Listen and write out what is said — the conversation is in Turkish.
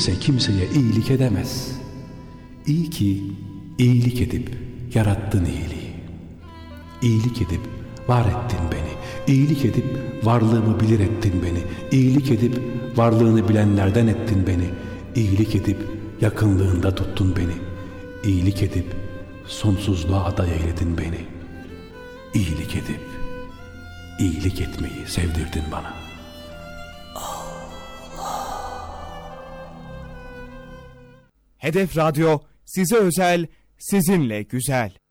kimse kimseye iyilik edemez. İyi ki iyilik edip yarattın iyiliği. İyilik edip var ettin beni. İyilik edip varlığımı bilir ettin beni. İyilik edip varlığını bilenlerden ettin beni. İyilik edip yakınlığında tuttun beni. İyilik edip sonsuzluğa aday eyledin beni. İyilik edip iyilik etmeyi sevdirdin bana. Hedef Radyo size özel, sizinle güzel.